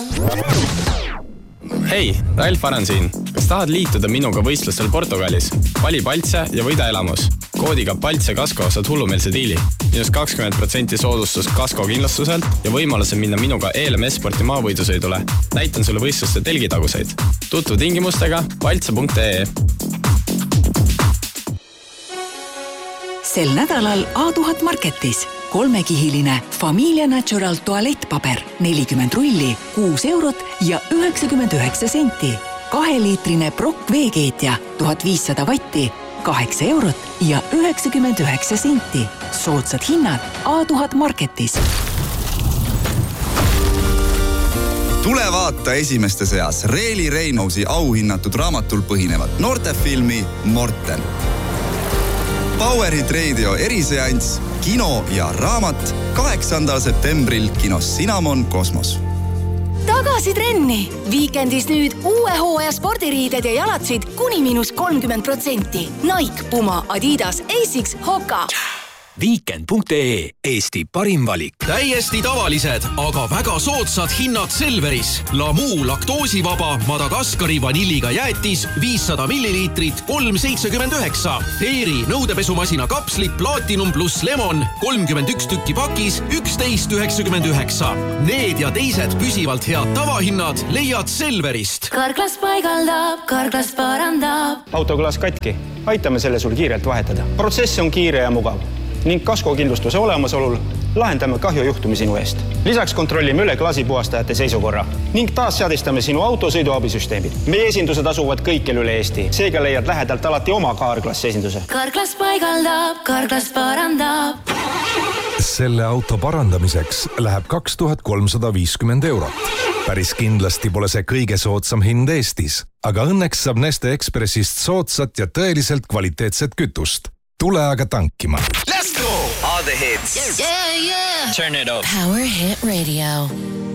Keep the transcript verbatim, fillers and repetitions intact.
Hei, Ralf Aran siin. Kas tahad liituda minuga võistlustel Portugalis? Vali Paltse ja võida elamus. Koodiga Paltse Kasko saad hullumeelse diili. Minus kakskümmend protsenti soodustus Kasko kindlustuselt ja võimaluse minna minuga E L M S-sporti maavõidusõidule. Näitan sulle võistluste telgitaguseid. Tutvu tingimustega paltse punkt ee. Sel nädalal A tuhat Marketis. Kolmekihiline Familia Natural tualettpaber, nelikümmend rulli, kuus eurot ja üheksakümmend üheksa senti. Kaheliitrine Brock veekeetja, tuhat viissada vatti, kaheksa eurot ja üheksakümmend üheksa senti. Soodsad hinnad A tuhat Marketis. Tule vaata esimeste seas Reeli Reinausi auhinnatud raamatul põhinevat noortefilmi Morten. Powerit Radio eriseanss, kino ja raamat kaheksandal septembril kinos Cinnamon Kosmos. Tagasi trenni! Viikendis nüüd uue hooaja spordiriided ja jalatsid kuni miinus kolmkümmend protsenti. Nike, Puma, Adidas, Asics, Hoka. Weekend punkt ee, Eesti parim valik. Täiesti tavalised, aga väga soodsad hinnad Selveris. Lamu laktoosivaba Madagaskari vanilliga jäätis viissada milliliitrit kolm seitsekümmend üheksa. Eeri nõudepesumasina kapslid Platinum plus Lemon kolmkümmend üks tükki pakis üksteist üheksakümmend üheksa. Need ja teised püsivalt head tavahinnad leiad Selverist. Karklas paigaldab, karklas parandab. Autoklaas katki. Aitame selle sul kiirelt vahetada. Protsess on kiire ja mugav. Ning Kasko kindlustuse olemasolul lahendame kahjujuhtumi sinu eest. Lisaks kontrollime üle klaasipuhastajate seisukorra ning taas seadistame sinu auto sõiduabisüsteemid. Meie esindused asuvad kõikjal üle Eesti. Seega leiad lähedalt alati oma Carglass esinduse. Karklas paigaldab, karklas parandab. Selle auto parandamiseks läheb kaks tuhat kolmsada viiskümmend eurot. Päris kindlasti pole see kõige soodsam hind Eestis, aga õnneks saab Neste Expressist soodsat ja tõeliselt kvaliteetset kütust. Tule aga tankima. Let's go! All the hits. Yeah, yeah. Turn it up. Power Hit Radio.